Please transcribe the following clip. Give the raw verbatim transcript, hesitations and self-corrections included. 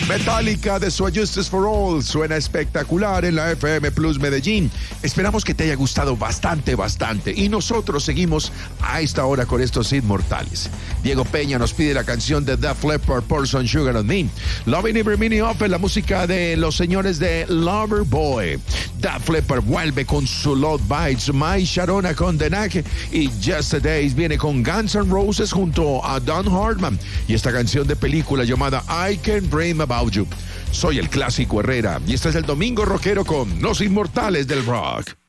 Metallica de So Justice for All suena espectacular en la F M Plus Medellín. Esperamos que te haya gustado bastante, bastante. Y nosotros seguimos a esta hora con estos inmortales. Diego Peña nos pide la canción de Def Leppard, Pour Some Sugar on Me. Loving Every Minute of It, la música de los señores de Loverboy. Def Leppard vuelve con su Love Bites, My Sharona con The Knack y Yesterdays viene con Guns N' Roses junto a Don Hartman y esta canción de película llamada I Can Dream About You. Soy el Clásico Herrera y este es el Domingo Rockero con los inmortales del rock.